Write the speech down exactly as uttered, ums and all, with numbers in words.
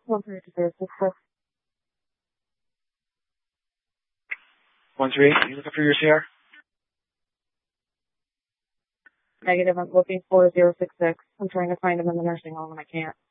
One three zero six six. One three. Are you looking for your C R? Negative. I'm looking for zero six six. I'm trying to find him in the nursing home and I can't.